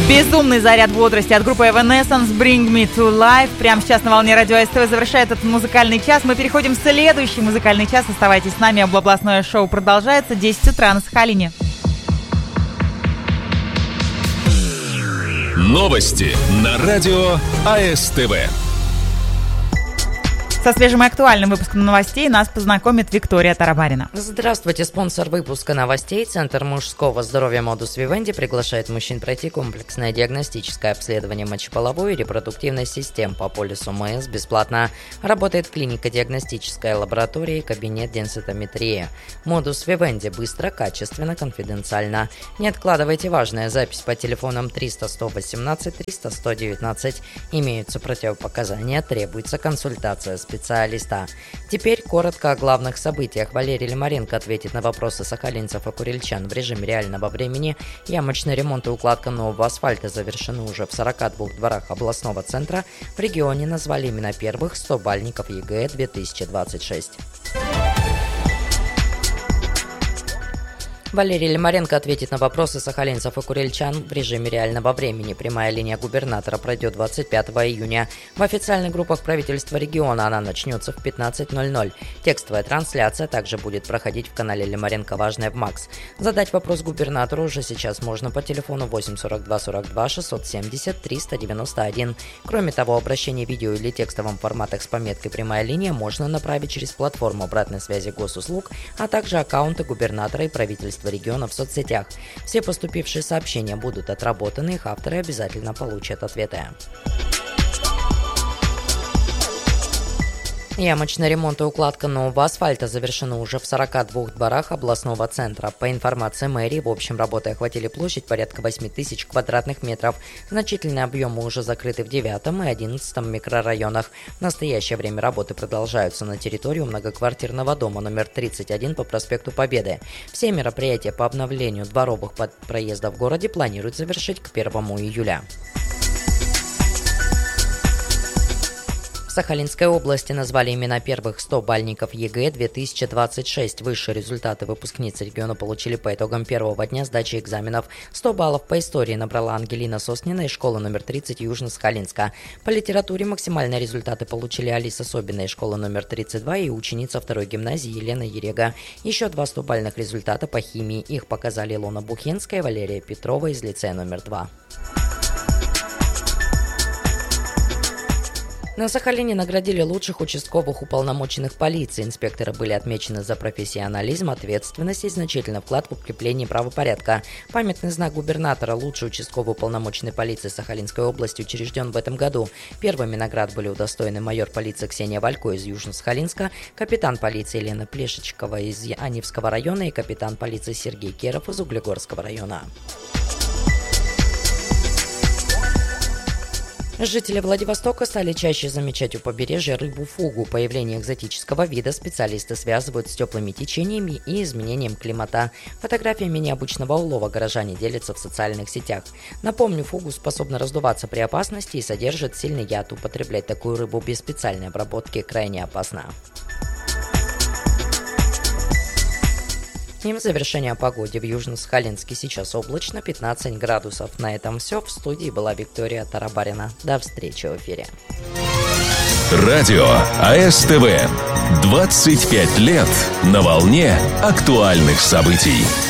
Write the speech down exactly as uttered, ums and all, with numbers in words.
Безумный заряд бодрости от группы Evanescence Bring Me to Life. Прямо сейчас на волне радио СТВ завершает этот музыкальный час. Мы переходим в следующий музыкальный час. Оставайтесь с нами, областное шоу продолжается. десять утра на Сахалине. Новости на радио АСТВ. Со свежим и актуальным выпуском новостей нас познакомит Виктория Тарабарина. Здравствуйте, спонсор выпуска новостей. Центр мужского здоровья Модус Вивенди приглашает мужчин пройти комплексное диагностическое обследование мочеполовой и репродуктивной систем по полису МС бесплатно. Работает клиника диагностическая лаборатория и кабинет денситометрии. Модус Вивенди быстро, качественно, конфиденциально. Не откладывайте, важная запись по телефонам триста сто восемнадцать триста сто девятнадцать. Имеются противопоказания, требуется консультация с специалиста. Теперь коротко о главных событиях. Валерий Лимаренко ответит на вопросы сахалинцев и курильчан в режиме реального времени. Ямочный ремонт и укладка нового асфальта завершены уже в сорока двух дворах областного центра. В регионе назвали имена первых сто бальников ЕГЭ две тысячи двадцать шесть. Валерий Лимаренко ответит на вопросы сахалинцев и курильчан в режиме реального времени. Прямая линия губернатора пройдет двадцать пятого июня. В официальных группах правительства региона она начнется в пятнадцать ноль ноль. Текстовая трансляция также будет проходить в канале Лимаренко «Важное в МАКС». Задать вопрос губернатору уже сейчас можно по телефону восемь сорок два сорок два шестьсот семьдесят триста девяносто один. Кроме того, обращение видео или текстовом форматах с пометкой «Прямая линия» можно направить через платформу обратной связи госуслуг, а также аккаунты губернатора и правительства региона в соцсетях. Все поступившие сообщения будут отработаны, их авторы обязательно получат ответы. Ямочный ремонт и укладка нового асфальта завершены уже в сорока двух дворах областного центра. По информации мэрии, в общем работы охватили площадь порядка восемь тысяч квадратных метров. Значительные объемы уже закрыты в девятом и одиннадцатом микрорайонах. В настоящее время работы продолжаются на территории многоквартирного дома номер тридцать один по проспекту Победы. Все мероприятия по обновлению дворовых проездов в городе планируют завершить к первому июля. В Сахалинской области назвали имена первых ста бальников ЕГЭ две тысячи двадцать шесть. Высшие результаты выпускницы региона получили по итогам первого дня сдачи экзаменов. сто баллов по истории набрала Ангелина Соснина из школы номер тридцать Южно-Сахалинска. По литературе максимальные результаты получили Алиса Собина из школы номер тридцать два и ученица второй гимназии Елена Ерега. Еще два стобальных результата по химии. Их показали Илона Бухенская и Валерия Петрова из лицея номер два. На Сахалине наградили лучших участковых уполномоченных полиции. Инспекторы были отмечены за профессионализм, ответственность и значительный вклад в укрепление правопорядка. Памятный знак губернатора «Лучший участковый уполномоченный полиции Сахалинской области» учрежден в этом году. Первыми наград были удостоены майор полиции Ксения Валько из Южно-Сахалинска, капитан полиции Елена Плешечкова из Анивского района и капитан полиции Сергей Керов из Углегорского района. Жители Владивостока стали чаще замечать у побережья рыбу-фугу. Появление экзотического вида специалисты связывают с теплыми течениями и изменением климата. Фотографиями необычного улова горожане делятся в социальных сетях. Напомню, фугу способна раздуваться при опасности и содержит сильный яд. Употреблять такую рыбу без специальной обработки крайне опасно. И в завершение о погоде. В Южно-Сахалинске сейчас облачно, пятнадцать градусов. На этом все. В студии была Виктория Тарабарина. До встречи в эфире. Радио АСТВ. двадцать пять лет на волне актуальных событий.